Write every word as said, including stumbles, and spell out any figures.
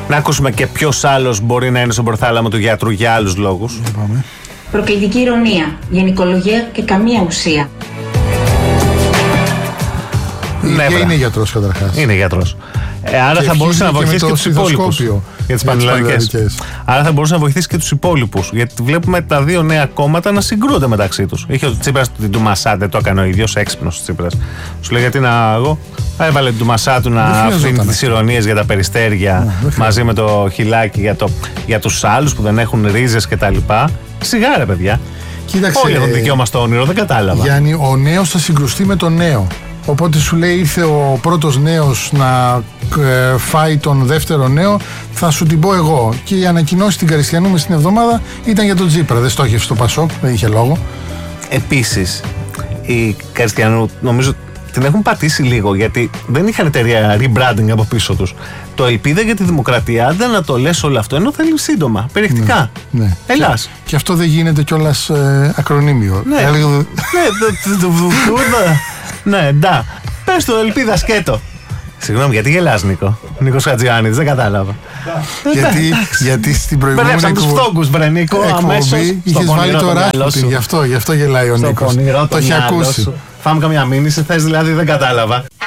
Να ακούσουμε και ποιος άλλος μπορεί να είναι στον προθάλαμο του γιατρού για άλλους λόγους. Προκλητική ηρωνία, γενικολογία και καμία ουσία. Ναι, και είναι γιατρός καταρχάς. Είναι γιατρός. Ε, άρα και θα μπορούσε να βοηθήσει και τους υπόλοιπους. Για τις πανελλαδικές. Άρα θα μπορούσε να βοηθήσει και τους υπόλοιπους. Γιατί βλέπουμε τα δύο νέα κόμματα να συγκρούνται μεταξύ τους. Είχε ο Τσίπρας την Ντουμασά, δεν το έκανε ο ίδιος, έξυπνος ο Τσίπρας. Σου λέει γιατί να εγώ. Έβαλε την Ντουμασά του να αφήνει τις ηρωνίες για τα περιστέρια yeah, μαζί με το χιλάκι για, το, για τους άλλους που δεν έχουν ρίζες κτλ. Σιγά ρε παιδιά. Κοίταξε, όλοι έχουν δικαίωμα στο όνειρο, δεν κατάλαβα. Γιάννη, ο νέος θα συγκρουστεί με τον νέο. Οπότε σου λέει ήρθε ο πρώτος νέος να ε, φάει τον δεύτερο νέο, θα σου την πω εγώ. Και η ανακοινώση την Καριστιανού μες στην εβδομάδα ήταν για τον Τσίπρα. Δεν στόχευσε το Πασόκ, δεν είχε λόγο. Επίσης, η Καριστιανού νομίζω την έχουν πατήσει λίγο, γιατί δεν είχαν εταιρεία rebranding από πίσω τους. Το Ελπίδα για τη Δημοκρατία, άντε να το λες όλο αυτό, ενώ θέλει σύντομα, περιεκτικά. Ναι, ναι. Ελλάς. Και, και αυτό δεν γίνεται κιόλας ε, ακρονίμιο. Ναι, Έλεγε... ναι, ναι, ντά. Πες το Ελπίδα σκέτο. Συγγνώμη, γιατί γελάς, Νίκο? Νίκος Χατζιάννης, δεν κατάλαβα. γιατί, γιατί στην προηγούμενη εκπομπή. Μπερδέψαν τους φόγκους, βρε Νίκο, αμέσως. Είχες βάλει το Ράσπουτιν, γι' αυτό, γι' αυτό γελάει ο Νίκος. Το έχει ακούσει. Φάμε καμιά μήνυση, θες δηλαδή, δεν κατάλαβα.